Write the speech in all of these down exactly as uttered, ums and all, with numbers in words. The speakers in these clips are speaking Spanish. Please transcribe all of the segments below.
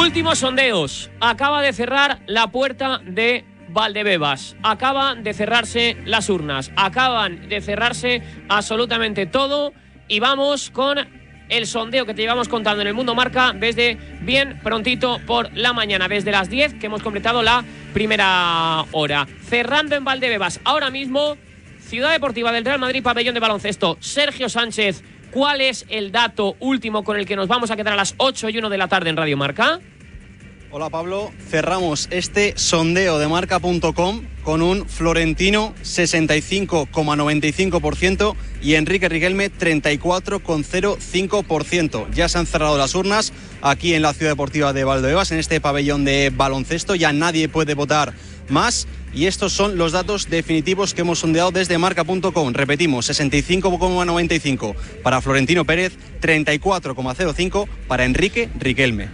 Últimos sondeos. Acaba de cerrar la puerta de Valdebebas. Acaban de cerrarse las urnas. Acaban de cerrarse absolutamente todo. Y vamos con el sondeo que te llevamos contando en el Mundo Marca desde bien prontito por la mañana, desde las diez que hemos completado la primera hora. Cerrando en Valdebebas ahora mismo, Ciudad Deportiva del Real Madrid, pabellón de baloncesto. Sergio Sánchez, ¿cuál es el dato último con el que nos vamos a quedar a las ocho y uno de la tarde en Radio Marca? Hola Pablo, cerramos este sondeo de marca punto com con un Florentino sesenta y cinco coma noventa y cinco por ciento y Enrique Riquelme treinta y cuatro coma cero cinco por ciento. Ya se han cerrado las urnas aquí en la Ciudad Deportiva de Valdebebas, en este pabellón de baloncesto. Ya nadie puede votar más y estos son los datos definitivos que hemos sondeado desde marca punto com. Repetimos, sesenta y cinco coma noventa y cinco para Florentino Pérez, treinta y cuatro coma cero cinco para Enrique Riquelme.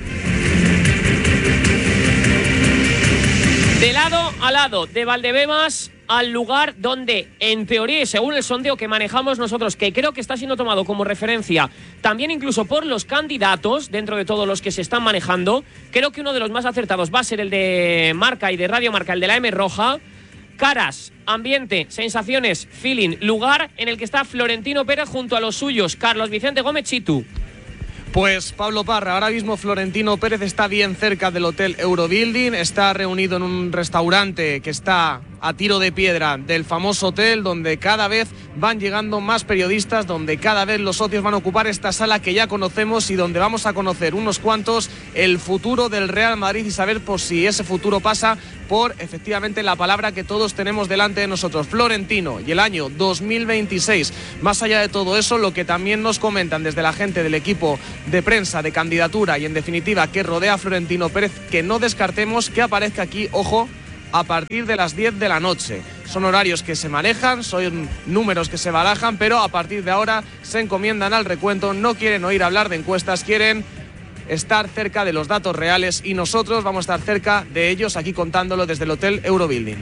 De lado a lado, de Valdebebas al lugar donde, en teoría y según el sondeo que manejamos nosotros, que creo que está siendo tomado como referencia también incluso por los candidatos, dentro de todos los que se están manejando, creo que uno de los más acertados va a ser el de Marca y de Radio Marca, el de la M Roja. Caras, ambiente, sensaciones, feeling, lugar en el que está Florentino Pérez junto a los suyos, Carlos Vicente Gómez Chitu. Pues Pablo Parra, ahora mismo Florentino Pérez está bien cerca del Hotel Eurobuilding, está reunido en un restaurante que está a tiro de piedra del famoso hotel, donde cada vez van llegando más periodistas, donde cada vez los socios van a ocupar esta sala que ya conocemos y donde vamos a conocer unos cuantos el futuro del Real Madrid y saber por si ese futuro pasa por efectivamente la palabra que todos tenemos delante de nosotros, Florentino, y el año dos mil veintiséis. Más allá de todo eso, lo que también nos comentan desde la gente del equipo de prensa, de candidatura y en definitiva que rodea a Florentino Pérez, que no descartemos que aparezca aquí, ojo, a partir de las diez de la noche. Son horarios que se manejan, son números que se barajan, pero a partir de ahora se encomiendan al recuento, no quieren oír hablar de encuestas, quieren estar cerca de los datos reales y nosotros vamos a estar cerca de ellos aquí contándolo desde el Hotel Eurobuilding.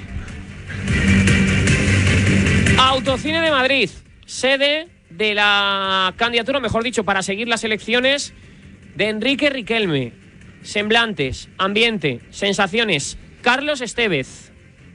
Autocine de Madrid, sede de la candidatura, mejor dicho, para seguir las elecciones de Enrique Riquelme. Semblantes, ambiente, sensaciones. Carlos Estevez.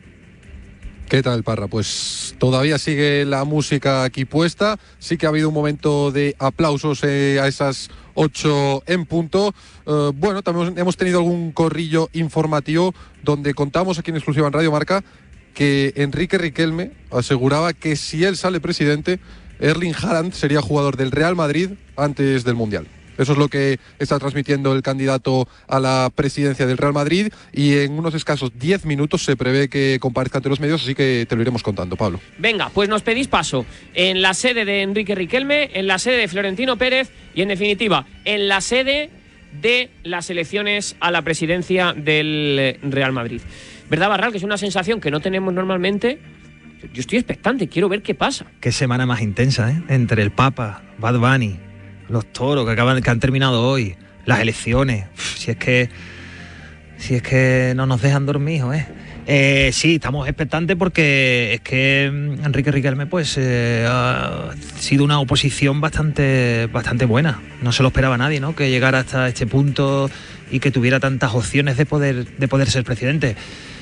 ¿Qué tal, Parra? Pues todavía sigue la música aquí puesta. Sí que ha habido un momento de aplausos eh, a esas ocho en punto. Uh, bueno, también hemos tenido algún corrillo informativo donde contamos aquí en exclusiva en Radio Marca que Enrique Riquelme aseguraba que si él sale presidente, Erling Haaland sería jugador del Real Madrid antes del Mundial. Eso es lo que está transmitiendo el candidato a la presidencia del Real Madrid y en unos escasos diez minutos se prevé que comparezca ante los medios, así que te lo iremos contando, Pablo. Venga, pues nos pedís paso en la sede de Enrique Riquelme, en la sede de Florentino Pérez y en definitiva en la sede de las elecciones a la presidencia del Real Madrid. ¿Verdad, Barral? Que es una sensación que no tenemos normalmente. Yo estoy expectante, quiero ver qué pasa. Qué semana más intensa, ¿eh? Entre el Papa, Bad Bunny, los toros que acaban que han terminado hoy, las elecciones. Uf, si es que si es que no nos dejan dormir, ¿eh? Eh, sí, estamos expectantes porque es que Enrique Riquelme pues eh, ha sido una oposición bastante bastante buena. No se lo esperaba nadie, ¿no? Que llegara hasta este punto y que tuviera tantas opciones de poder de poder ser presidente.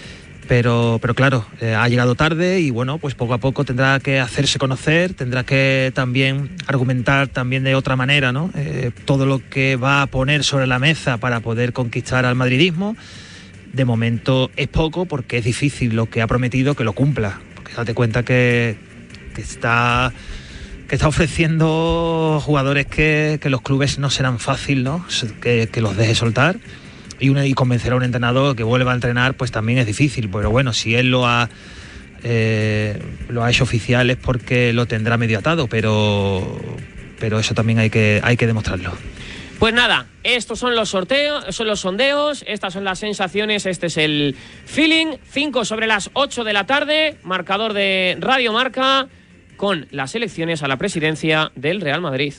Pero, pero claro, eh, ha llegado tarde y bueno, pues poco a poco tendrá que hacerse conocer, tendrá que también argumentar también de otra manera, ¿no? Eh, todo lo que va a poner sobre la mesa para poder conquistar al madridismo. De momento es poco porque es difícil lo que ha prometido que lo cumpla. Porque date cuenta que, que está que está ofreciendo jugadores que, que los clubes no serán fácil, ¿no? Que, que los deje soltar. Y, una, y convencer a un entrenador que vuelva a entrenar pues también es difícil, pero bueno, si él lo ha eh, lo ha hecho oficial es porque lo tendrá medio atado, pero pero eso también hay que hay que demostrarlo. Pues nada, estos son los sorteos, son los sondeos, estas son las sensaciones, este es el feeling. Cinco sobre las ocho de la tarde, marcador de Radio Marca con las elecciones a la presidencia del Real Madrid.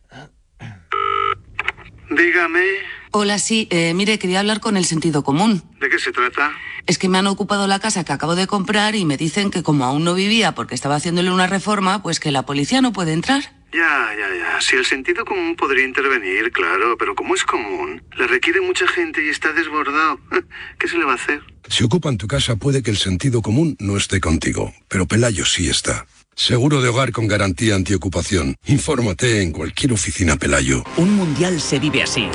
Dígame. Hola, sí, eh, mire, quería hablar con el sentido común. ¿De qué se trata? Es que me han ocupado la casa que acabo de comprar y me dicen que como aún no vivía porque estaba haciéndole una reforma, pues que la policía no puede entrar. Ya, ya, ya. Si el sentido común podría intervenir, claro, pero como es común, le requiere mucha gente y está desbordado. ¿Qué se le va a hacer? Si ocupan tu casa puede que el sentido común no esté contigo, pero Pelayo sí está. Seguro de hogar con garantía antiocupación. Infórmate en cualquier oficina Pelayo. Un mundial se vive así.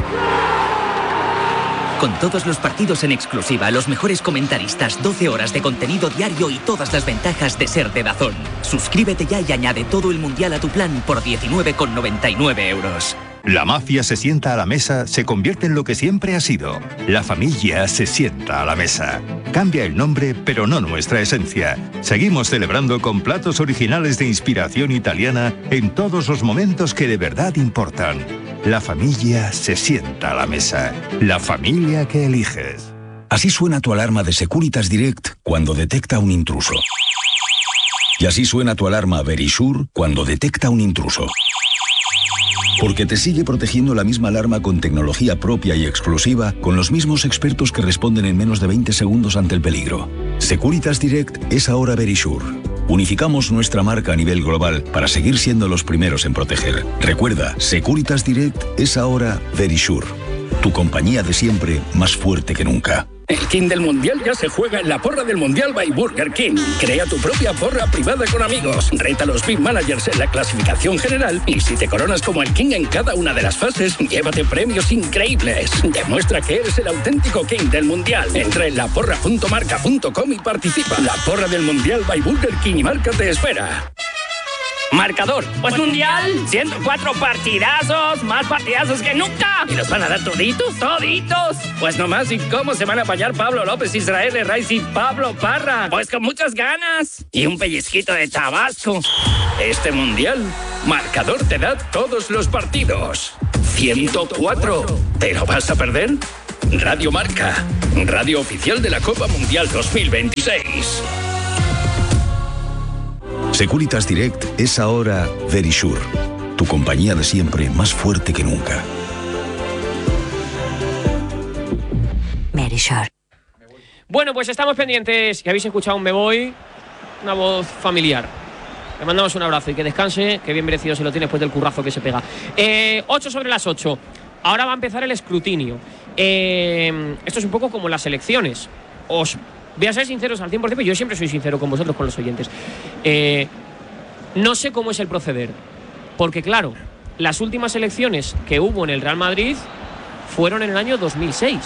Con todos los partidos en exclusiva, los mejores comentaristas, doce horas de contenido diario y todas las ventajas de ser de DAZN. Suscríbete ya y añade todo el mundial a tu plan por diecinueve con noventa y nueve euros. La mafia se sienta a la mesa, se convierte en lo que siempre ha sido. La familia se sienta a la mesa. Cambia el nombre, pero no nuestra esencia. Seguimos celebrando con platos originales de inspiración italiana en todos los momentos que de verdad importan. La familia se sienta a la mesa. La familia que eliges. Así suena tu alarma de Securitas Direct cuando detecta un intruso. Y así suena tu alarma Verisure cuando detecta un intruso. Porque te sigue protegiendo la misma alarma con tecnología propia y exclusiva, con los mismos expertos que responden en menos de veinte segundos ante el peligro. Securitas Direct es ahora Verisure. Unificamos nuestra marca a nivel global para seguir siendo los primeros en proteger. Recuerda, Securitas Direct es ahora Verisure. Tu compañía de siempre más fuerte que nunca. El King del Mundial ya se juega en la porra del Mundial by Burger King. Crea tu propia porra privada con amigos. Reta a los Big Managers en la clasificación general y si te coronas como el King en cada una de las fases, llévate premios increíbles. Demuestra que eres el auténtico King del Mundial. Entra en la porra punto marca punto com y participa. La porra del Mundial by Burger King y Marca te espera. Marcador, pues mundial, ciento cuatro partidazos, más partidazos que nunca. ¿Y los van a dar toditos? Toditos. Pues nomás, ¿y cómo se van a apañar Pablo López, Israel Herraiz y Pablo Parra? Pues con muchas ganas. Y un pellizquito de Tabasco. Este mundial, Marcador te da todos los partidos. ciento cuatro. ¿Te lo vas a perder? Radio Marca, radio oficial de la Copa Mundial dos mil veintiséis. Securitas Direct es ahora Verisure, tu compañía de siempre más fuerte que nunca. Verisure. Bueno, pues estamos pendientes. Que habéis escuchado un Me Voy, una voz familiar. Le mandamos un abrazo y que descanse, que bien merecido se lo tiene después del currazo que se pega. Eh, ocho sobre las ocho. Ahora va a empezar el escrutinio. Eh, esto es un poco como las elecciones. Os voy a ser sinceros al cien por ciento, yo siempre soy sincero con vosotros, con los oyentes. Eh, no sé cómo es el proceder, porque claro, las últimas elecciones que hubo en el Real Madrid fueron en el año dos mil seis.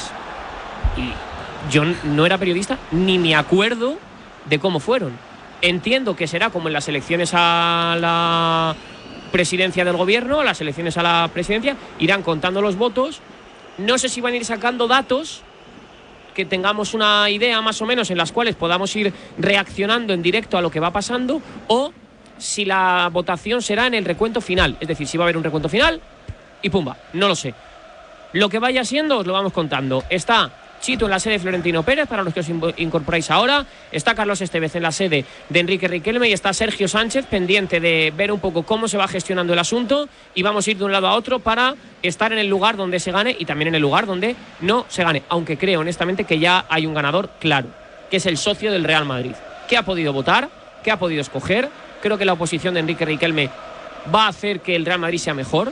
Y yo no era periodista, ni me acuerdo de cómo fueron. Entiendo que será como en las elecciones a la presidencia del gobierno, las elecciones a la presidencia, irán contando los votos. No sé si van a ir sacando datos que tengamos una idea más o menos en las cuales podamos ir reaccionando en directo a lo que va pasando, o si la votación será en el recuento final, es decir, si va a haber un recuento final y pumba, no lo sé. Lo que vaya siendo os lo vamos contando. Está Chito en la sede de Florentino Pérez, para los que os incorporáis ahora, está Carlos Estevez en la sede de Enrique Riquelme y está Sergio Sánchez pendiente de ver un poco cómo se va gestionando el asunto, y vamos a ir de un lado a otro para estar en el lugar donde se gane y también en el lugar donde no se gane, aunque creo honestamente que ya hay un ganador claro, que es el socio del Real Madrid, que ha podido votar, que ha podido escoger. Creo que la oposición de Enrique Riquelme va a hacer que el Real Madrid sea mejor.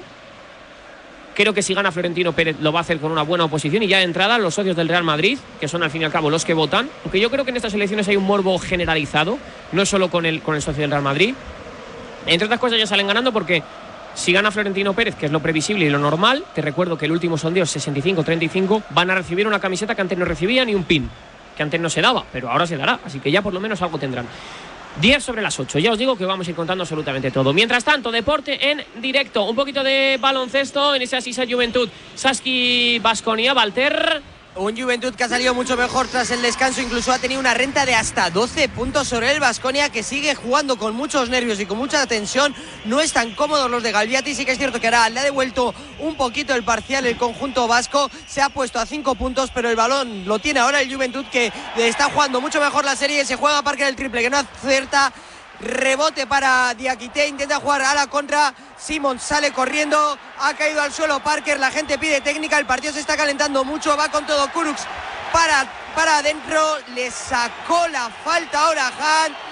Creo que si gana Florentino Pérez lo va a hacer con una buena oposición, y ya de entrada los socios del Real Madrid, que son al fin y al cabo los que votan, aunque yo creo que en estas elecciones hay un morbo generalizado, no solo con el, con el socio del Real Madrid. Entre otras cosas ya salen ganando porque si gana Florentino Pérez, que es lo previsible y lo normal, te recuerdo que el último sondeo es sesenta y cinco treinta y cinco, van a recibir una camiseta que antes no recibían y un pin, que antes no se daba, pero ahora se dará, así que ya por lo menos algo tendrán. diez sobre las ocho, ya os digo que vamos a ir contando absolutamente todo. Mientras tanto, deporte en directo, un poquito de baloncesto en ese Asisa Juventud Saski Baskonia. Walter. Un Juventud que ha salido mucho mejor tras el descanso, incluso ha tenido una renta de hasta doce puntos sobre el Baskonia, que sigue jugando con muchos nervios y con mucha tensión. No están cómodos los de Galviati, sí que es cierto que ahora le ha devuelto un poquito el parcial el conjunto vasco, se ha puesto a cinco puntos, pero el balón lo tiene ahora el Juventud, que está jugando mucho mejor la serie. Se juega a Parker el triple, que no acierta. Rebote para Diakité, intenta jugar a la contra, Simons sale corriendo, ha caído al suelo Parker, la gente pide técnica, el partido se está calentando mucho, va con todo Kurucs para, para adentro, le sacó la falta ahora Han,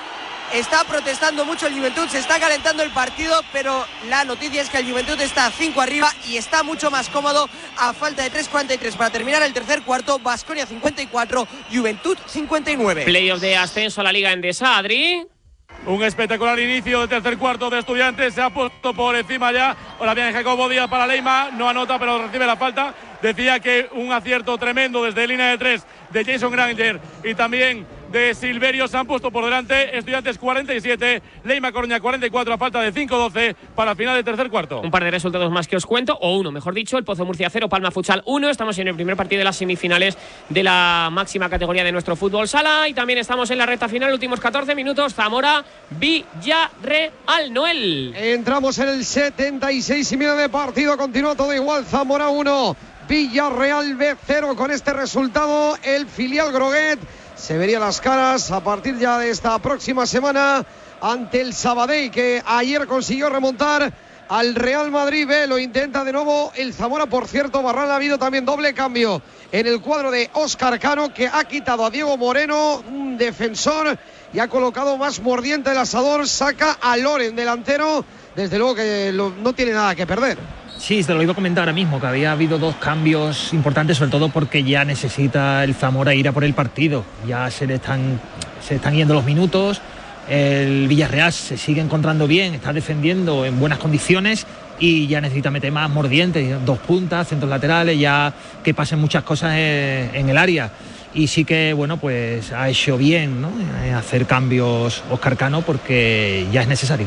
Está protestando mucho el Juventud, se está calentando el partido, pero la noticia es que el Juventud está a cinco arriba y está mucho más cómodo a falta de tres cuarenta y tres para terminar el tercer cuarto. Baskonia cincuenta y cuatro, Juventud cincuenta y nueve. Playoff de ascenso a la Liga Endesa, Adri. Un espectacular inicio del tercer cuarto de Estudiantes, se ha puesto por encima ya. Ahora viene Jacobo Díaz para Leima, no anota pero recibe la falta. Decía que un acierto tremendo desde línea de tres de Jason Granger y también de Silverio. Se han puesto por delante. Estudiantes cuarenta y siete, Leima Coruña cuarenta y cuatro a falta de cinco doce para el final del tercer cuarto. Un par de resultados más que os cuento, o uno mejor dicho. El Pozo Murcia cero, Palma Futsal uno. Estamos en el primer partido de las semifinales de la máxima categoría de nuestro fútbol sala y también estamos en la recta final, últimos catorce minutos. Zamora Villarreal. Noel, entramos en el setenta y seis y medio de partido, continúa todo igual. Zamora uno, Villarreal B cero. Con este resultado el filial Groguet se vería las caras a partir ya de esta próxima semana ante el Sabadell, que ayer consiguió remontar al Real Madrid B. Lo intenta de nuevo el Zamora. Por cierto, Barral, ha habido también doble cambio en el cuadro de Óscar Cano, que ha quitado a Diego Moreno, un defensor, y ha colocado más mordiente el asador. Saca a Loren, delantero. Desde luego que lo, no tiene nada que perder. Sí, te lo iba a comentar ahora mismo, que había habido dos cambios importantes, sobre todo porque ya necesita el Zamora ir a por el partido. Ya se le están, se le están yendo los minutos, el Villarreal se sigue encontrando bien, está defendiendo en buenas condiciones y ya necesita meter más mordientes, dos puntas, centros laterales, ya que pasen muchas cosas en, en el área. Y sí que, bueno, pues ha hecho bien, ¿no?, hacer cambios Óscar Cano, porque ya es necesario.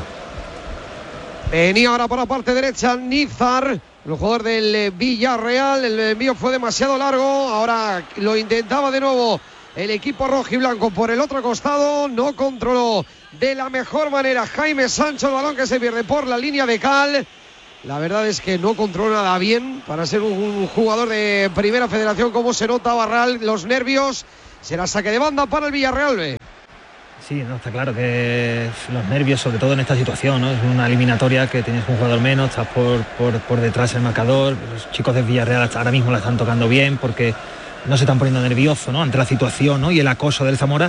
Venía ahora por la parte derecha Nizar, el jugador del Villarreal. El envío fue demasiado largo. Ahora lo intentaba de nuevo el equipo rojiblanco por el otro costado. No controló de la mejor manera Jaime Sancho el balón, que se pierde por la línea de cal. La verdad es que no controló nada bien para ser un jugador de primera federación. Como se nota, Barral, los nervios. Será saque de banda para el Villarreal B. Sí, no, está claro que los nervios, sobre todo en esta situación, ¿no? Es una eliminatoria que tienes un jugador menos, estás por, por, por detrás del marcador. Los chicos de Villarreal ahora mismo la están tocando bien porque no se están poniendo nerviosos, ¿no?, ante la situación, ¿no?, y el acoso del Zamora.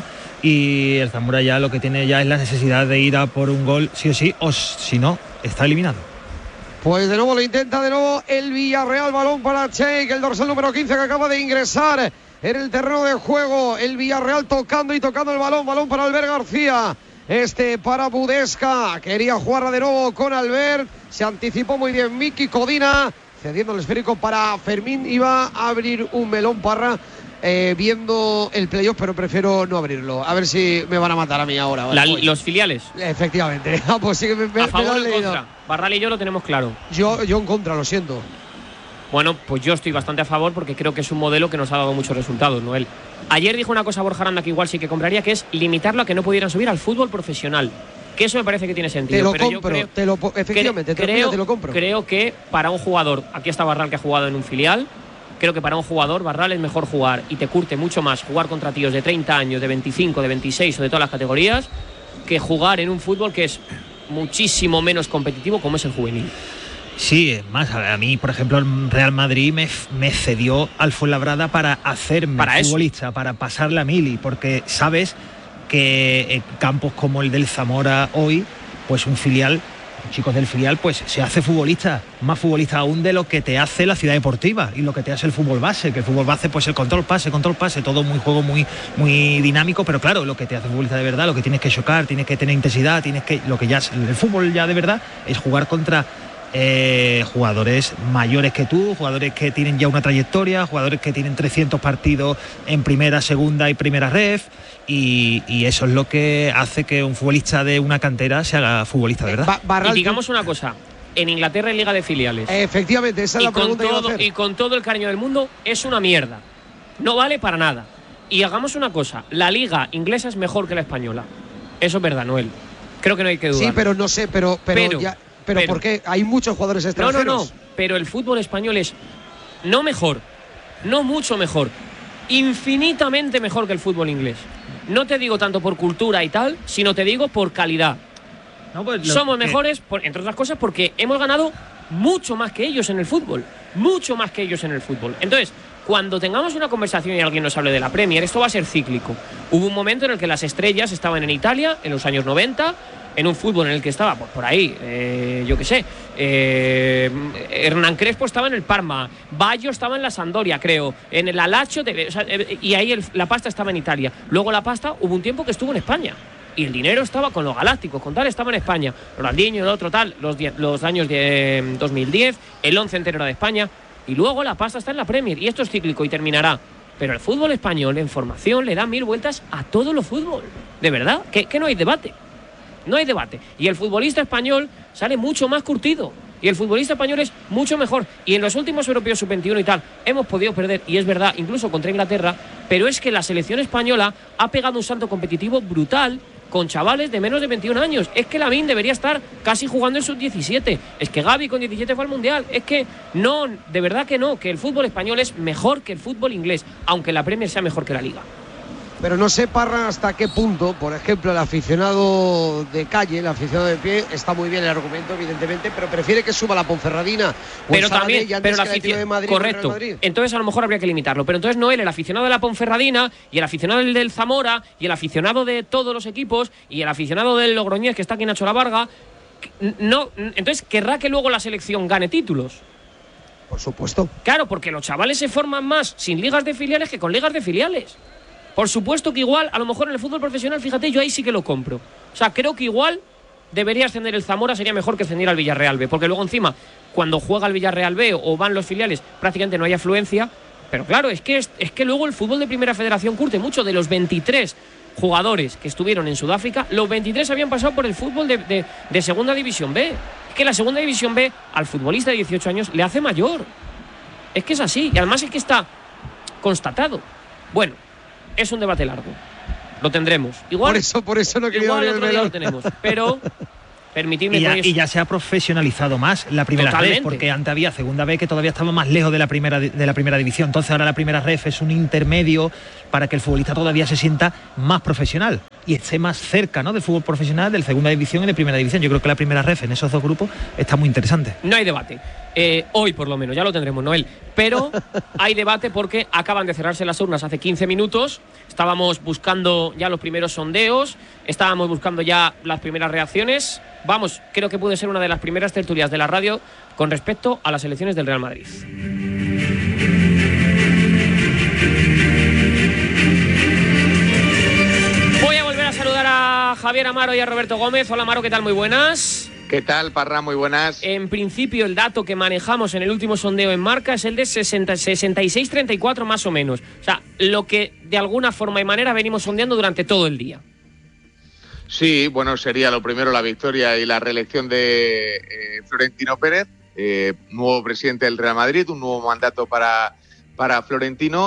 Y el Zamora ya lo que tiene ya es la necesidad de ir a por un gol sí o sí, o si no, está eliminado. Pues de nuevo lo intenta de nuevo el Villarreal. Balón para Cheik, el dorsal número quince, que acaba de ingresar en el terreno de juego. El Villarreal tocando y tocando el balón. Balón para Albert García. Este para Budesca. Quería jugarla de nuevo con Albert. Se anticipó muy bien Miki Codina, cediendo el esférico para Fermín. Iba a abrir un melón, Parra, eh, viendo el playoff, pero prefiero no abrirlo. A ver si me van a matar a mí ahora. Vale, La, pues. Los filiales. Efectivamente. Ah, pues sí que me, me, a favor me o lo en he leído. contra. Barral y yo lo tenemos claro. Yo, yo en contra, lo siento. Bueno, pues yo estoy bastante a favor porque creo que es un modelo que nos ha dado muchos resultados, Noel. Ayer dijo una cosa Borja Aranda que igual sí que compraría, que es limitarlo a que no pudieran subir al fútbol profesional. Que eso me parece que tiene sentido. Te lo pero compro, yo creo, te lo, efectivamente, creo, te, mira, te lo compro. Creo que para un jugador, aquí está Barral que ha jugado en un filial, creo que para un jugador, Barral, es mejor jugar y te curte mucho más jugar contra tíos de treinta años, de veinticinco, de veintiséis o de todas las categorías, que jugar en un fútbol que es muchísimo menos competitivo como es el juvenil. Sí, más a mí, por ejemplo, el Real Madrid me, me cedió al Fuenlabrada para hacerme para futbolista, eso. Para pasarle a Mili, porque sabes que en campos como el del Zamora hoy, pues un filial, chicos del filial, pues se hace futbolista, más futbolista aún de lo que te hace la Ciudad Deportiva y lo que te hace el fútbol base, que el fútbol base, pues el control pase, control pase, todo muy juego muy, muy dinámico, pero claro, lo que te hace futbolista de verdad, lo que tienes que chocar, tienes que tener intensidad, tienes que, lo que ya, el fútbol ya de verdad es jugar contra Eh, jugadores mayores que tú, jugadores que tienen ya una trayectoria, jugadores que tienen trescientos partidos en primera, segunda y primera ref, y, y eso es lo que hace que un futbolista de una cantera se haga futbolista, ¿verdad? Ba Barral, y digamos una cosa, en Inglaterra hay liga de filiales. Efectivamente, esa es y la con pregunta todo, que iba a hacer. Y con todo el cariño del mundo, es una mierda. No vale para nada. Y hagamos una cosa, la liga inglesa es mejor que la española. Eso es verdad, Noel. Creo que no hay que dudar. Sí, pero no sé, pero, pero, pero ya... Pero, pero, ¿por qué? Hay muchos jugadores extranjeros. No, no, no. Pero el fútbol español es no mejor, no mucho mejor, infinitamente mejor que el fútbol inglés. No te digo tanto por cultura y tal, sino te digo por calidad. No, pues lo, Somos eh, mejores, por, entre otras cosas, porque hemos ganado mucho más que ellos en el fútbol, mucho más que ellos en el fútbol. Entonces, cuando tengamos una conversación y alguien nos hable de la Premier, esto va a ser cíclico. Hubo un momento en el que las estrellas estaban en Italia, en los años noventa, en un fútbol en el que estaba pues, por ahí, eh, yo qué sé, eh, Hernán Crespo estaba en el Parma, Baggio estaba en la Sampdoria, creo, en el Alacho, de, o sea, eh, y ahí el, la pasta estaba en Italia. Luego la pasta hubo un tiempo que estuvo en España. Y el dinero estaba con los galácticos, con tal estaba en España. Ronaldinho, el otro tal, los, die, los años de dos mil diez, el once entero era de España. Y luego la pasta está en la Premier. Y esto es cíclico y terminará. Pero el fútbol español en formación le da mil vueltas a todo lo fútbol. De verdad, que, que no hay debate. No hay debate. Y el futbolista español sale mucho más curtido. Y el futbolista español es mucho mejor. Y en los últimos europeos sub veintiuno y tal, hemos podido perder, y es verdad, incluso contra Inglaterra, pero es que la selección española ha pegado un salto competitivo brutal con chavales de menos de veintiún años. Es que Lamine debería estar casi jugando en sub diecisiete. Es que Gavi con diecisiete fue al Mundial. Es que no, de verdad que no, que el fútbol español es mejor que el fútbol inglés, aunque la Premier sea mejor que la Liga. Pero no sé, Parra, hasta qué punto, por ejemplo, el aficionado de calle, el aficionado de pie, está muy bien el argumento, evidentemente, pero prefiere que suba la Ponferradina o pero el también, Sabadell pero antes la que el de Madrid. Correcto. Madrid. Entonces a lo mejor habría que limitarlo. Pero entonces no él, el aficionado de la Ponferradina y el aficionado del, del Zamora y el aficionado de todos los equipos y el aficionado del Logroñés, que está aquí Nacho La Varga, no, entonces querrá que luego la selección gane títulos. Por supuesto. Claro, porque los chavales se forman más sin ligas de filiales que con ligas de filiales. Por supuesto que igual, a lo mejor en el fútbol profesional, fíjate, yo ahí sí que lo compro. O sea, creo que igual debería ascender el Zamora, sería mejor que ascendiera al Villarreal B, porque luego encima, cuando juega el Villarreal B o van los filiales, prácticamente no hay afluencia. Pero claro, es que, es, es que luego el fútbol de Primera Federación curte mucho. De los veintitrés jugadores que estuvieron en Sudáfrica, los veintitrés habían pasado por el fútbol de, de, de Segunda División B. Es que la Segunda División B al futbolista de dieciocho años le hace mayor. Es que es así, y además es que está constatado. Bueno, es un debate largo. Lo tendremos. Igual, por eso, por eso no quería igual abrir otro el día melón. lo tenemos. Pero permitidme y, ya, que y ya se ha profesionalizado más la primera Totalmente. ref, porque antes había segunda B que todavía estaba más lejos de la primera de la primera división. Entonces ahora la primera ref es un intermedio para que el futbolista todavía se sienta más profesional y esté más cerca, ¿no?, del fútbol profesional, de segunda división y de primera división. Yo creo que la primera ref en esos dos grupos está muy interesante. No hay debate. Eh, hoy por lo menos, ya lo tendremos, Noel. Pero hay debate porque acaban de cerrarse las urnas hace quince minutos. Estábamos buscando ya los primeros sondeos, estábamos buscando ya las primeras reacciones. Vamos, creo que puede ser una de las primeras tertulias de la radio con respecto a las elecciones del Real Madrid. Voy a volver a saludar a Javier Amaro y a Roberto Gómez. Hola Amaro, ¿qué tal? Muy buenas. ¿Qué tal, Parra? Muy buenas. En principio, el dato que manejamos en el último sondeo en Marca es el de sesenta, sesenta y seis treinta y cuatro más o menos. O sea, lo que de alguna forma y manera venimos sondeando durante todo el día. Sí, bueno, sería lo primero la victoria y la reelección de eh, Florentino Pérez, eh, nuevo presidente del Real Madrid, un nuevo mandato para, para Florentino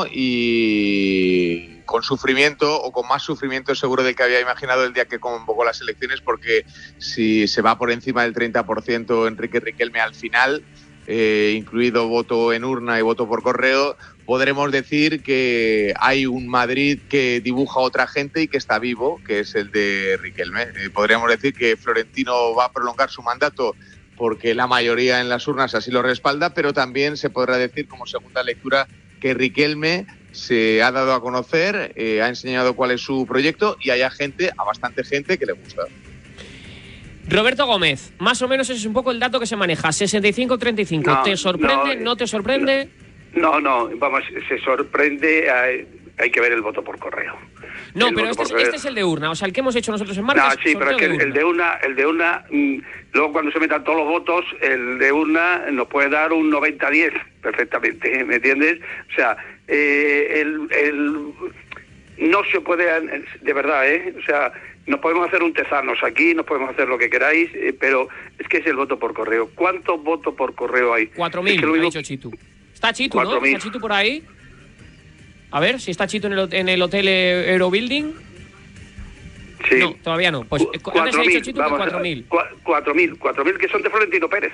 y con sufrimiento o con más sufrimiento seguro del que había imaginado el día que convocó las elecciones, porque si se va por encima del treinta por ciento Enrique Riquelme al final, eh, incluido voto en urna y voto por correo, podremos decir que hay un Madrid que dibuja a otra gente y que está vivo, que es el de Riquelme. Eh, podríamos decir que Florentino va a prolongar su mandato porque la mayoría en las urnas así lo respalda, pero también se podrá decir como segunda lectura que Riquelme se ha dado a conocer, eh, ha enseñado cuál es su proyecto y hay a gente, a bastante gente que le gusta. Roberto Gómez, más o menos ese es un poco el dato que se maneja, sesenta y cinco treinta y cinco. No, ¿Te sorprende? no, ¿No te sorprende? No, no, vamos, se sorprende, hay, hay que ver el voto por correo. No, el pero este es, este es el de urna, o sea, el que hemos hecho nosotros en Marca. No, sí, pero es que el, el de urna, el de urna, mmm, luego cuando se metan todos los votos, el de urna nos puede dar un noventa diez perfectamente, ¿me entiendes? O sea, eh, el, el no se puede, de verdad, ¿eh? O sea, nos podemos hacer un tezanos aquí, nos podemos hacer lo que queráis, eh, pero es que es el voto por correo. ¿Cuántos votos por correo hay? cuatro mil, es que lo mismo... ha dicho Chitu. Está Chitu, ¿no? ¿Está Chitu por ahí? A ver, si está Chitu en el, en el hotel Eurobuilding. Sí. No, todavía no. Pues antes ha dicho Chitu que cuatro mil. cuatro mil, cuatro mil que son de Florentino Pérez.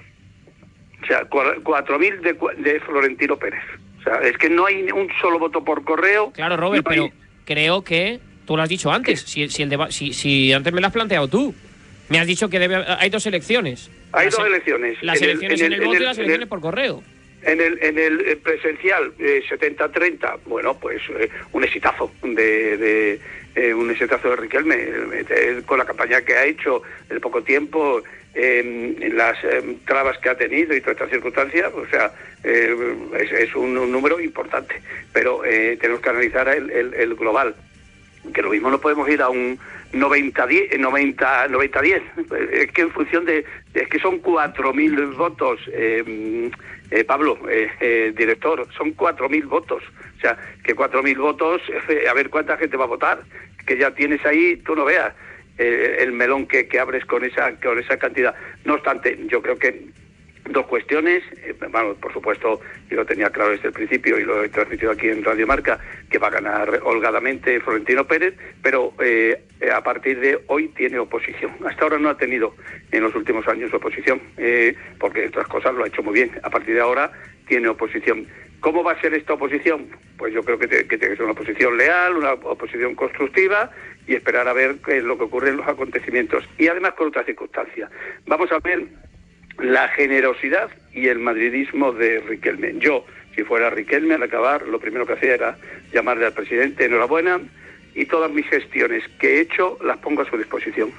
O sea, cuatro mil de, de Florentino Pérez. O sea, es que no hay un solo voto por correo. Claro, Robert, no hay... pero creo que tú lo has dicho antes. Si, si, el deba... si, si antes me lo has planteado tú. Me has dicho que debe, hay dos elecciones. Hay las dos elecciones. Las en elecciones en el, en el voto y las elecciones por correo. En el, en el presencial, eh, setenta treinta, bueno, pues eh, un exitazo de, de eh, un exitazo de Riquelme, eh, con la campaña que ha hecho en poco tiempo, eh, en las eh, trabas que ha tenido y todas estas circunstancias, o sea, eh, es, es un, un número importante, pero eh, tenemos que analizar el, el, el global, que lo mismo no podemos ir a un noventa diez, noventa diez, es que en función de, es que son cuatro mil votos, eh, eh, Pablo, eh, eh, director, son cuatro mil votos, o sea, que cuatro mil votos, eh, a ver cuánta gente va a votar, que ya tienes ahí, tú no veas eh, el melón que, que abres con esa, con esa cantidad. No obstante, yo creo que dos cuestiones, eh, bueno, por supuesto, yo lo tenía claro desde el principio y lo he transmitido aquí en Radio Marca, que va a ganar holgadamente Florentino Pérez, pero eh, a partir de hoy tiene oposición. Hasta ahora no ha tenido en los últimos años oposición, eh, porque otras cosas lo ha hecho muy bien. A partir de ahora tiene oposición. ¿Cómo va a ser esta oposición? Pues yo creo que, te, que tiene que ser una oposición leal, una oposición constructiva y esperar a ver qué es lo que ocurre en los acontecimientos. Y además con otra circunstancia. Vamos a ver la generosidad y el madridismo de Riquelme. Yo, si fuera Riquelme, al acabar, lo primero que hacía era llamarle al presidente enhorabuena y todas mis gestiones que he hecho las pongo a su disposición.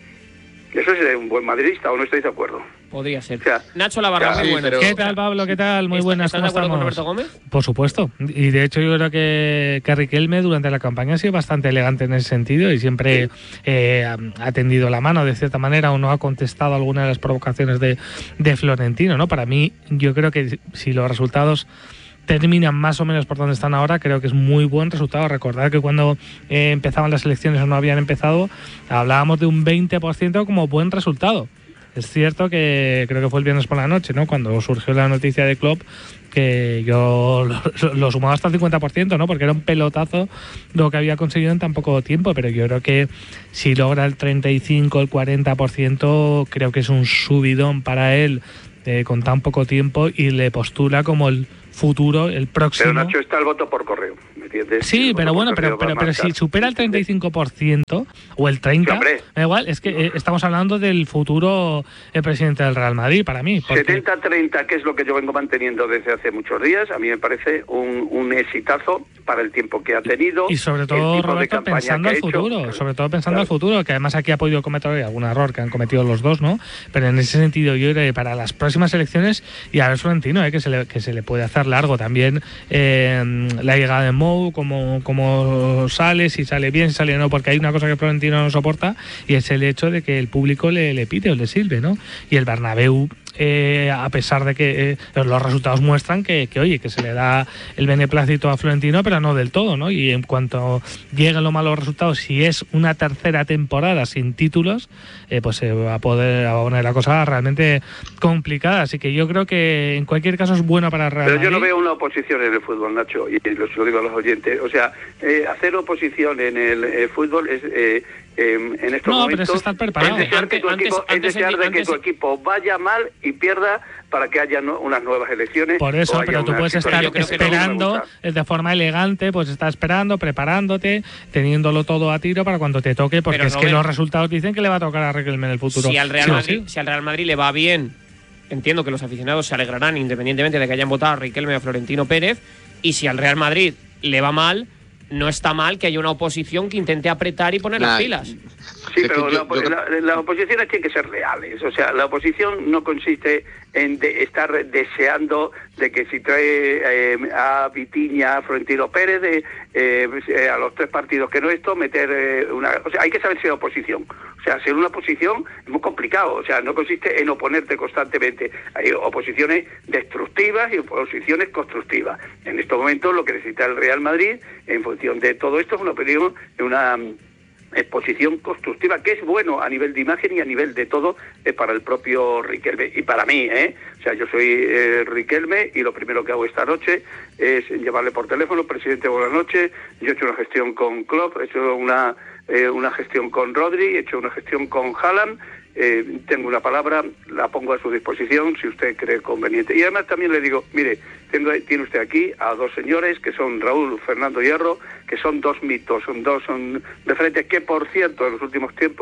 ¿Eso es de un buen madridista o no estáis de acuerdo? Podría ser. O sea, Nacho Lavarra, muy sí, buenas. pero- ¿Qué tal, Pablo? ¿Qué tal? Muy buenas. ¿Estás de ¿Cómo acuerdo con estamos? Roberto Gómez? Por supuesto. Y de hecho yo creo que, que Riquelme durante la campaña ha sido bastante elegante en ese sentido y siempre eh, ha, ha tendido la mano de cierta manera o no ha contestado alguna de las provocaciones de, de Florentino, ¿no? Para mí, yo creo que si los resultados terminan más o menos por donde están ahora, creo que es muy buen resultado. Recordad que cuando eh, empezaban las elecciones o no habían empezado, hablábamos de un veinte por ciento como buen resultado. Es cierto que creo que fue el viernes por la noche, ¿no? Cuando surgió la noticia de Klopp, que yo lo, lo sumaba hasta el cincuenta por ciento, ¿no? Porque era un pelotazo lo que había conseguido en tan poco tiempo, pero yo creo que si logra el treinta y cinco, el cuarenta por ciento, creo que es un subidón para él eh, con tan poco tiempo y le postula como el futuro, el próximo. Pero Nacho, está el voto por correo, ¿me entiendes? Sí, El pero voto bueno, por pero, correo pero, va a pero si marcar. supera el treinta y cinco por ciento o el treinta por ciento, Sí, hombre. da igual, es que eh, estamos hablando del futuro eh, presidente del Real Madrid, para mí. porque- setenta treinta, que es lo que yo vengo manteniendo desde hace muchos días, a mí me parece un, un exitazo para el tiempo que ha tenido. Y sobre el todo, tipo de Roberto, campaña pensando que al ha hecho. futuro, sobre todo pensando al futuro, que además aquí ha podido cometer hoy algún error que han cometido los dos, ¿no? Pero en ese sentido, yo creo que para las próximas elecciones, y a ver Florentino, ¿eh? que, se le, que se le puede hacer largo también eh, la llegada de Mou, como, como sale, si sale bien, si sale no, porque hay una cosa que Florentino no soporta y es el hecho de que el público le, le pide o le sirve, ¿no? Y el Bernabéu, eh, a pesar de que eh, los resultados muestran que, que, oye, que se le da el beneplácito a Florentino, pero no del todo, ¿no? Y en cuanto lleguen los malos resultados, si es una tercera temporada sin títulos, eh, pues se va a poder va a poner la cosa realmente complicada. Así que yo creo que en cualquier caso es bueno para el Real Pero yo no Madrid. veo una oposición en el fútbol, Nacho, y lo, lo digo a los oyentes. O sea, eh, hacer oposición en el eh, fútbol es... Eh, eh, en estos No, pero momentos es estar preparado. es desear, que tu, Antes- equipo, es antes- desear de que antes- tu equipo vaya mal y pierda para que haya no- unas nuevas elecciones. Por eso, o haya pero tú una puedes situación. estar Yo creo que no me esperando gusta. eh, de forma elegante, pues estar esperando, preparándote, teniéndolo todo a tiro para cuando te toque, porque Pero, es que Robert, los resultados dicen que le va a tocar a Riquelme en el futuro. Si al Real Sí o Madrid, sí. si al Real Madrid le va bien, entiendo que los aficionados se alegrarán independientemente de que hayan votado a Riquelme y a Florentino Pérez, y si al Real Madrid le va mal, no está mal que haya una oposición que intente apretar y poner Nah, las pilas. Sí, pero la, la- las oposiciones tienen que ser leales. O sea, la oposición no consiste en de estar deseando de que si trae eh, a Vitiña, a Florentino Pérez, de, eh, eh, a los tres partidos que no esto, meter eh, una... O sea, hay que saber ser oposición. O sea, ser una oposición es muy complicado. O sea, no consiste en oponerte constantemente. Hay oposiciones destructivas y oposiciones constructivas. En estos momentos lo que necesita el Real Madrid, en función de todo esto, es una opinión, una exposición constructiva, que es bueno a nivel de imagen y a nivel de todo eh, para el propio Riquelme y para mí, ¿eh? O sea, yo soy eh, Riquelme y lo primero que hago esta noche es llevarle por teléfono, presidente, buenas noches, yo he hecho una gestión con Klopp, he hecho una eh, una gestión con Rodri, he hecho una gestión con Haaland, eh, tengo una palabra, la pongo a su disposición si usted cree conveniente. Y además también le digo, mire, tengo, tiene usted aquí a dos señores que son Raúl Fernando Hierro, que son dos mitos, son dos son referentes que, por cierto, en los últimos tiempos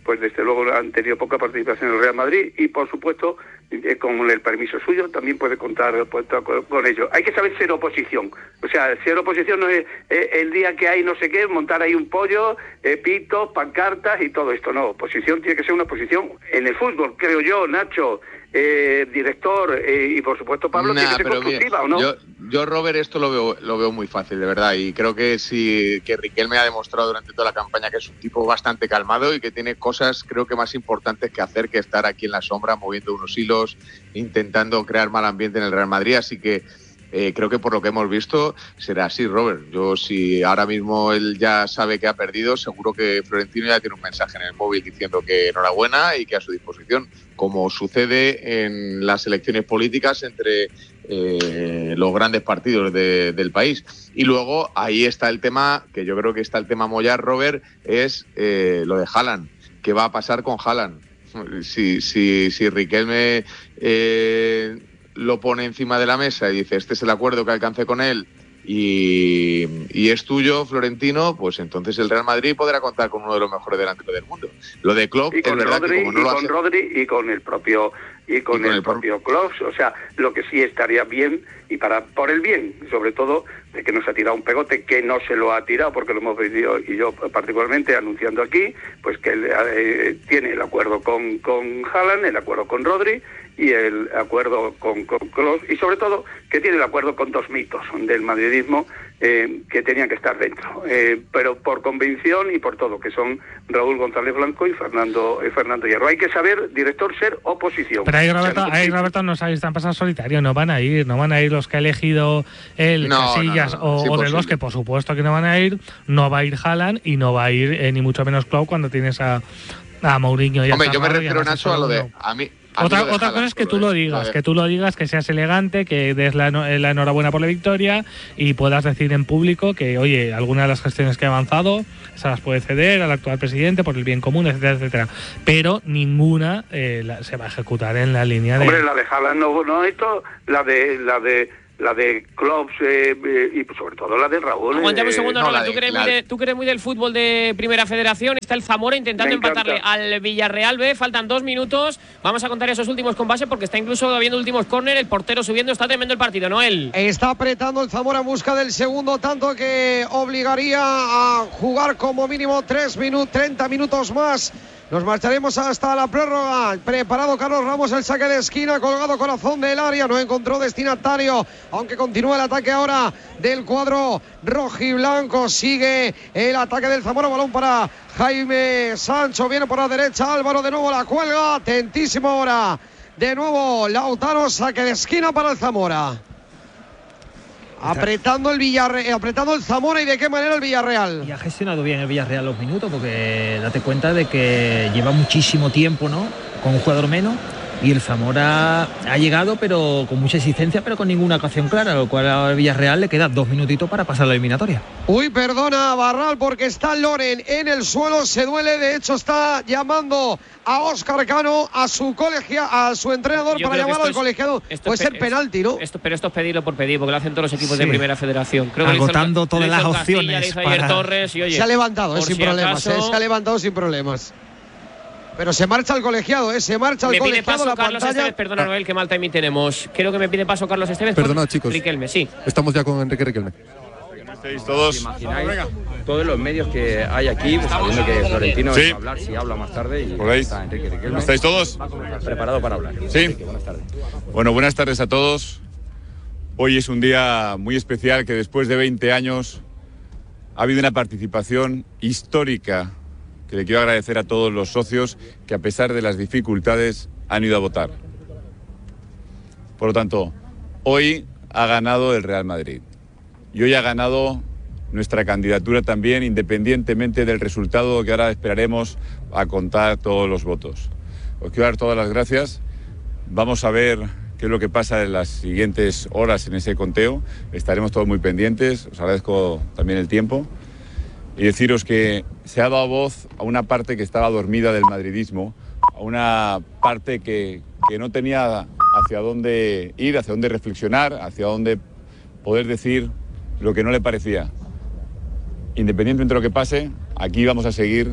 pues desde luego han tenido poca participación en el Real Madrid y por supuesto eh, con el permiso suyo también puede contar, puede contar con, con ello. Hay que saber ser oposición, o sea, ser oposición no es eh, el día que hay no sé qué, montar ahí un pollo, eh, pitos, pancartas y todo esto, no, oposición tiene que ser una oposición en el fútbol, creo yo, Nacho, eh, director eh, y por supuesto Pablo, nah, tiene que ser constructiva, ¿o no? Yo, yo Robert, esto lo veo, lo veo muy fácil, de verdad, y creo que sí, que Riquelme ha demostrado durante toda la campaña que es un tipo bastante calmado y que tiene cosas, creo que más importantes que hacer que estar aquí en la sombra moviendo unos hilos, intentando crear mal ambiente en el Real Madrid, así que eh, creo que por lo que hemos visto será así, Robert. Yo, si ahora mismo él ya sabe que ha perdido, seguro que Florentino ya tiene un mensaje en el móvil diciendo que enhorabuena y que a su disposición, como sucede en las elecciones políticas entre eh, los grandes partidos de, del país. Y luego ahí está el tema, que yo creo que está el tema mollar, Robert, es eh, lo de Haaland. ¿Qué va a pasar con Haaland? Si, si, si Riquelme eh, lo pone encima de la mesa y dice este es el acuerdo que alcancé con él y, y es tuyo, Florentino, pues entonces el Real Madrid podrá contar con uno de los mejores delanteros del mundo. Lo de Klopp y con es verdad Rodri, que como no y lo con hace... Rodri y con el propio y con, y con el, el propio Klopp, o sea, lo que sí estaría bien y para por el bien, sobre todo de que no se ha tirado un pegote, que no se lo ha tirado porque lo hemos pedido y yo particularmente anunciando aquí, pues que él eh, tiene el acuerdo con con Haaland, el acuerdo con Rodri y el acuerdo con, con Klopp y sobre todo que tiene el acuerdo con dos mitos del madridismo eh, que tenían que estar dentro, eh, pero por convicción y por todo, que son Raúl González Blanco y Fernando eh, Fernando Hierro. Hay que saber, director, ser oposición. Pero ahí Roberto, o sea, no, ahí, Roberto no sabéis, están pasando solitario, no van a ir, no van a ir los que ha elegido el no, Casillas no, no, no. o, o del Bosque, por supuesto que no van a ir, no va a ir Haaland y no va a ir eh, ni mucho menos Klopp cuando tienes a, a Mourinho y a Hombre, yo me Sarrado, refiero, Nacho, a lo de... A mí, Otra, otra cosa es que tú lo digas, que tú lo digas, que seas elegante, que des la, la enhorabuena por la victoria y puedas decir en público que, oye, alguna de las gestiones que ha avanzado se las puede ceder al actual presidente por el bien común, etcétera, etcétera. Pero ninguna eh, la, se va a ejecutar en la línea de... Hombre, la de Haaland no, no esto, la de... La de la de Klopp eh, eh, y sobre todo la de Raúl. Aguantame un eh, segundo, no, Roland, de, tú, que eres la... muy de, tú que eres muy del fútbol de Primera Federación. Está el Zamora intentando empatarle al Villarreal B. Faltan dos minutos. Vamos a contar esos últimos compases porque está incluso habiendo últimos córner. El portero subiendo. Está tremendo el partido, Noel. Está apretando el Zamora en busca del segundo tanto que obligaría a jugar como mínimo tres minutos, treinta minutos más. Nos marcharemos hasta la prórroga. Preparado Carlos Ramos, el saque de esquina, colgado corazón del área. No encontró destinatario, aunque continúa el ataque ahora del cuadro rojiblanco. Sigue el ataque del Zamora. Balón para Jaime Sancho. Viene por la derecha. Álvaro de nuevo la cuelga. Atentísimo ahora. De nuevo Lautaro, saque de esquina para el Zamora. Apretando el Villarreal, apretando el Zamora y de qué manera el Villarreal. Y ha gestionado bien el Villarreal los minutos porque date cuenta de que lleva muchísimo tiempo, ¿no? Con un jugador menos y el Zamora ha llegado pero con mucha existencia pero con ninguna ocasión clara, lo cual al Villarreal le queda dos minutitos para pasar la eliminatoria. Uy, perdona Barral porque está Loren en el suelo, se duele, de hecho está llamando a Óscar Cano, a su colegia, a su entrenador Yo para llamar al es, colegiado. Puede ser penalti, ¿no? Esto, pero esto es pedirlo por pedir, porque lo hacen todos los equipos sí. de Primera Federación. Creo Agotando que todas las opciones. Castilla, para... Torres y, oye, se ha levantado, eh, sin si problemas, acaso... eh, se ha levantado sin problemas. Pero se marcha el colegiado, ¿eh? Se marcha el me colegiado. Pide paso la Carlos pantalla. Esteves, perdona Noel, qué mal timing tenemos. Creo que me pide paso Carlos Esteves. Perdona, chicos. Riquelme, sí. Estamos ya con Enrique Riquelme. ¿Estáis todos? Imagináis todos los medios que hay aquí, pues, sabiendo que Florentino sí. va a hablar, si habla más tarde. Y ¿Por ahí? está Enrique Riquelme. ¿Estáis todos? Preparado para hablar. Sí. Enrique, buenas tardes. Bueno, buenas tardes a todos. Hoy es un día muy especial que después de veinte años ha habido una participación histórica que le quiero agradecer a todos los socios que a pesar de las dificultades han ido a votar. Por lo tanto, hoy ha ganado el Real Madrid y hoy ha ganado nuestra candidatura también, independientemente del resultado que ahora esperaremos a contar todos los votos. Os quiero dar todas las gracias. Vamos a ver qué es lo que pasa en las siguientes horas en ese conteo. Estaremos todos muy pendientes. Os agradezco también el tiempo. Y deciros que se ha dado voz a una parte que estaba dormida del madridismo, a una parte que, que no tenía hacia dónde ir, hacia dónde reflexionar, hacia dónde poder decir lo que no le parecía. Independientemente de lo que pase, aquí vamos a seguir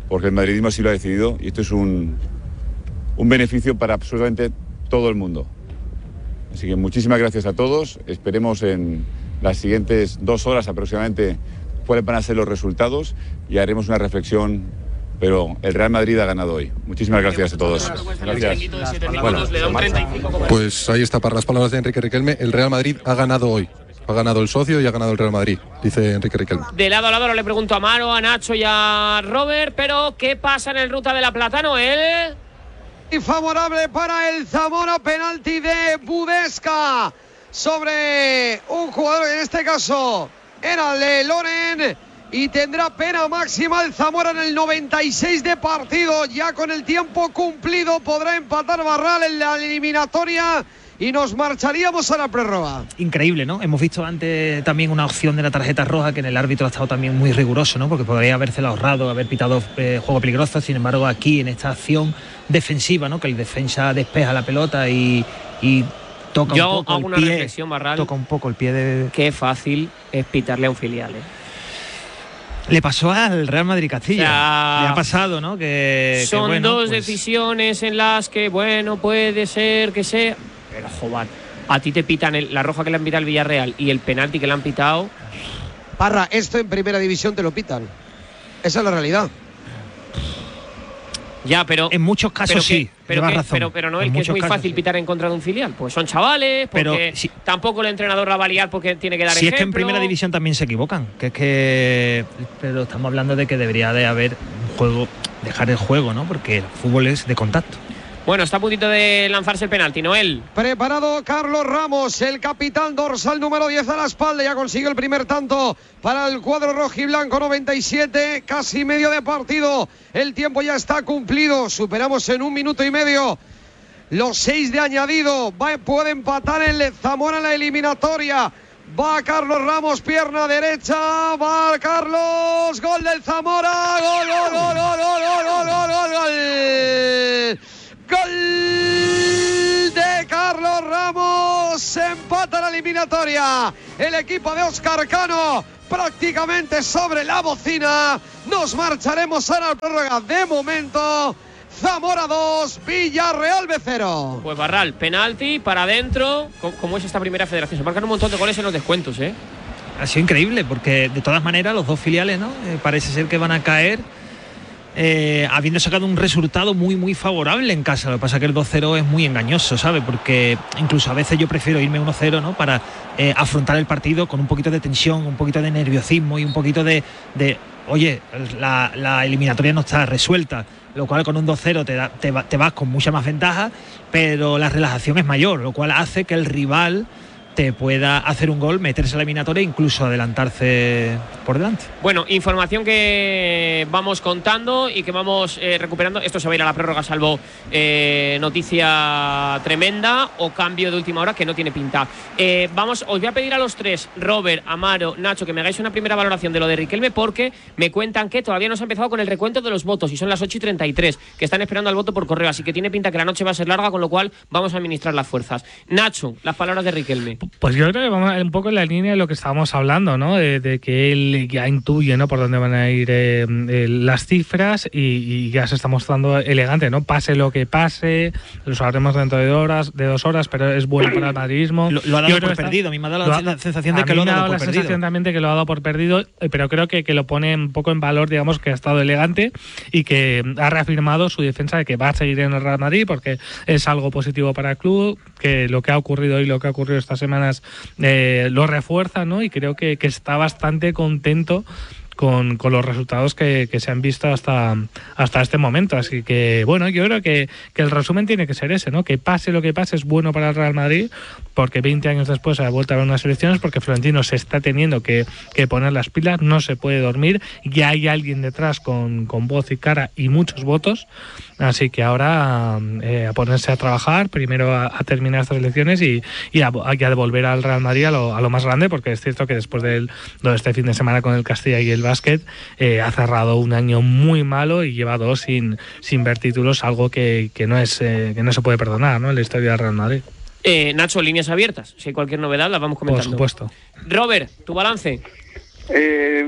porque el madridismo así lo ha decidido y esto es un, un beneficio para absolutamente todo el mundo. Así que muchísimas gracias a todos. Esperemos en las siguientes dos horas aproximadamente cuáles van a ser los resultados y haremos una reflexión, pero el Real Madrid ha ganado hoy. Muchísimas gracias a todos. Gracias. Bueno, pues ahí está, para las palabras de Enrique Riquelme, el Real Madrid ha ganado hoy. Ha ganado el socio y ha ganado el Real Madrid, dice Enrique Riquelme. De lado a lado le pregunto a Maro, a Nacho y a Robert, pero ¿qué pasa en el Ruta de la Plata, Noel? Y favorable para el Zamora, penalti de Budesca sobre un jugador, en este caso era Le Loren, y tendrá pena máxima el Zamora en el noventa y seis de partido. Ya con el tiempo cumplido podrá empatar Barral en la eliminatoria y nos marcharíamos a la prórroga. Increíble, ¿no? Hemos visto antes también una opción de la tarjeta roja, que en el árbitro ha estado también muy riguroso, ¿no? Porque podría habérsela ahorrado, haber pitado eh, juego peligroso. Sin embargo, aquí en esta acción defensiva, ¿no? Que el defensa despeja la pelota y, y toca Yo un poco hago el una pie. reflexión, Barral. Toca un poco el pie de... Qué fácil es pitarle a un filial, ¿eh? Le pasó al Real Madrid Castilla. O sea, le ha pasado, ¿no? Que, son que, bueno, dos pues... decisiones en las que, bueno, puede ser que sea... Pero, joder, a ti te pitan el, la roja que le han pitado al Villarreal y el penalti que le han pitado... Parra, esto en primera división te lo pitan. Esa es la realidad. Ya, pero... En muchos casos pero sí, que, pero, llevas que, razón. pero, pero no es En que es muy muchos casos, fácil sí. pitar en contra de un filial. Pues son chavales, porque Pero, sí. tampoco el entrenador la va a liar porque tiene que dar Si ejemplo. es que en primera división también se equivocan, que es que... Pero estamos hablando de que debería de haber un juego, dejar el juego, ¿no? Porque el fútbol es de contacto. Bueno, está a puntito de lanzarse el penalti, Noel. Preparado Carlos Ramos, el capitán dorsal número diez a la espalda. Ya consiguió el primer tanto para el cuadro rojiblanco, noventa y siete, casi medio de partido. El tiempo ya está cumplido. Superamos en un minuto y medio los seis de añadido. Va, puede empatar el Zamora en la eliminatoria. Va Carlos Ramos, pierna derecha. Va Carlos, gol del Zamora. Gol, gol, gol, gol, gol, gol, gol, gol, gol. Gol de Carlos Ramos, se empata la eliminatoria. El equipo de Óscar Cano prácticamente sobre la bocina. Nos marcharemos a la prórroga. De momento, Zamora dos, Villarreal cero. Pues Barral, penalti para adentro. ¿Cómo es esta primera federación? Se marcan un montón de goles en los descuentos, ¿eh? Ha sido increíble, porque de todas maneras los dos filiales, ¿no? Eh, parece ser que van a caer. Eh, habiendo sacado un resultado muy muy favorable en casa. Lo que pasa es que el dos cero es muy engañoso, ¿sabes? Porque incluso a veces yo prefiero irme uno cero, ¿no? Para eh, afrontar el partido con un poquito de tensión, un poquito de nerviosismo y un poquito de, de oye, la, la eliminatoria no está resuelta, lo cual con un dos cero te, da, te, va, te vas con mucha más ventaja, pero la relajación es mayor, lo cual hace que el rival te pueda hacer un gol, meterse a la eliminatoria e incluso adelantarse por delante. Bueno, información que vamos contando y que vamos eh, recuperando. Esto se va a ir a la prórroga, salvo eh, noticia tremenda o cambio de última hora que no tiene pinta. Eh, vamos, os voy a pedir a los tres, Robert, Amaro, Nacho, que me hagáis una primera valoración de lo de Riquelme, porque me cuentan que todavía no se ha empezado con el recuento de los votos y son las ocho y treinta y tres, que están esperando al voto por correo, así que tiene pinta que la noche va a ser larga, con lo cual vamos a administrar las fuerzas. Nacho, las palabras de Riquelme. Pues yo creo que vamos un poco en la línea de lo que estábamos hablando, ¿no? De, de que él ya intuye, ¿no? Por dónde van a ir eh, eh, las cifras y, y ya se está mostrando elegante, ¿no? Pase lo que pase, lo sabremos dentro de horas, de dos horas, pero es bueno para el madridismo. Lo, lo ha dado por está, perdido. A mí me ha dado la ha, sensación de que lo ha dado, dado por perdido. A mí me ha dado la sensación también de que lo ha dado por perdido, pero creo que, que lo pone un poco en valor, digamos, que ha estado elegante y que ha reafirmado su defensa de que va a seguir en el Real Madrid porque es algo positivo para el club, que lo que ha ocurrido y lo que ha ocurrido estas semanas Eh, lo refuerza, ¿no? Y creo que, que está bastante contento con, con los resultados que, que se han visto hasta, hasta este momento. Así que, bueno, yo creo que, que el resumen tiene que ser ese, ¿no? Que pase lo que pase es bueno para el Real Madrid, porque veinte años después ha vuelto a haber unas elecciones, porque Florentino se está teniendo que, que poner las pilas, no se puede dormir, ya hay alguien detrás con, con voz y cara y muchos votos, así que ahora eh, a ponerse a trabajar, primero a, a terminar estas elecciones y, y a, a devolver al Real Madrid a lo, a lo más grande, porque es cierto que después de, de este fin de semana con el Castilla y el básquet eh, ha cerrado un año muy malo y lleva dos sin, sin ver títulos, algo que, que, no es, eh, que no se puede perdonar, ¿no? En la historia del Real Madrid. Eh, Nacho, líneas abiertas. Si hay cualquier novedad, las vamos comentando. Por supuesto. Robert, tu balance. Eh,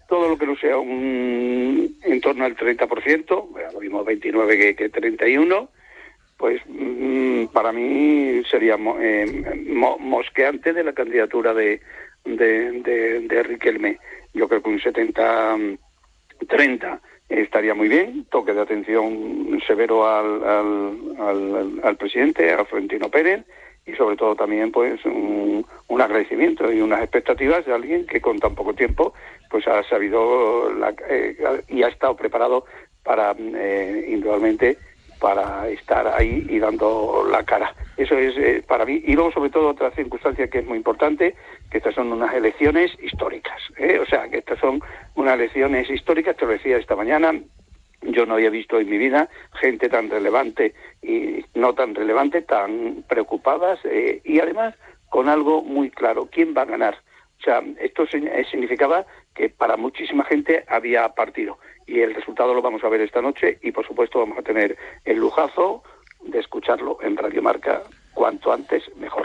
todo lo que no sea un en torno al treinta por ciento, lo mismo veintinueve que, que treinta y uno, pues mmm, para mí sería eh, mo, mosqueante de la candidatura de, de, de, de Riquelme. Yo creo que un setenta treinta estaría muy bien, toque de atención severo al, al, al, al presidente, a Florentino Pérez, y sobre todo también pues un, un agradecimiento y unas expectativas de alguien que con tan poco tiempo pues ha sabido la, eh, y ha estado preparado para eh, indudablemente para estar ahí y dando la cara. Eso es eh, para mí. Y luego sobre todo otra circunstancia que es muy importante, que estas son unas elecciones históricas, ¿eh? O sea, que estas son unas elecciones históricas, te lo decía esta mañana. Yo no había visto en mi vida gente tan relevante y no tan relevante, tan preocupadas eh, y además con algo muy claro, ¿quién va a ganar? O sea, esto significaba que para muchísima gente había partido y el resultado lo vamos a ver esta noche y por supuesto vamos a tener el lujazo de escucharlo en Radio Marca cuanto antes mejor.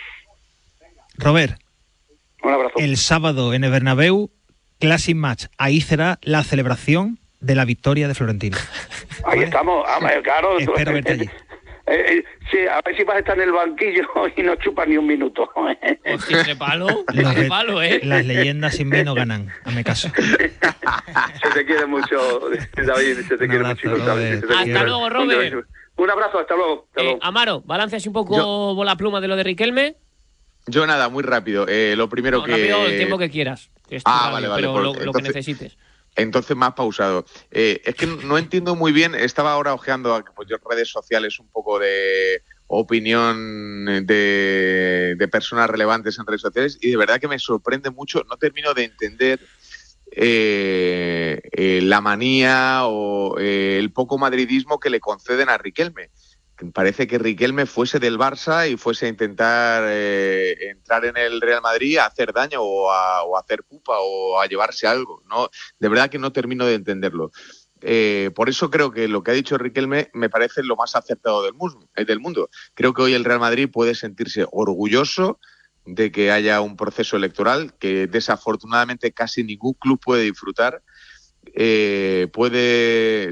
Robert, un abrazo. El sábado en el Bernabéu, Classic Match, ahí será la celebración de la victoria de Florentino. Ahí ¿vale? estamos, ah, claro. Espero verte allí. Eh, eh, sí, a ver si vas a estar en el banquillo y no chupas ni un minuto. Hostia, ese palo, ese palo, ¿eh? Las leyendas sin mí no ganan, hazme caso. Se te quiere mucho, David, se te un quiere abrazo, mucho. Robert. Hasta quiere. luego, Robert. Un abrazo, hasta luego. Hasta eh, luego. Amaro, balance así un poco Yo... bola pluma de lo de Riquelme. Yo nada, muy rápido. Eh, lo primero no, que... rápido el tiempo que quieras. Que ah, radio, vale, vale. Pero Por... lo, lo entonces... que necesites. Entonces más pausado. Eh, es que no entiendo muy bien, estaba ahora ojeando pues, yo, redes sociales un poco de opinión de, de personas relevantes en redes sociales y de verdad que me sorprende mucho, no termino de entender eh, eh, la manía o eh, el poco madridismo que le conceden a Riquelme. Parece que Riquelme fuese del Barça y fuese a intentar eh, entrar en el Real Madrid a hacer daño o a, o a hacer pupa o a llevarse algo. No, de verdad que no termino de entenderlo. Eh, por eso creo que lo que ha dicho Riquelme me parece lo más acertado del, mu- del mundo. Creo que hoy el Real Madrid puede sentirse orgulloso de que haya un proceso electoral que desafortunadamente casi ningún club puede disfrutar. Eh, puede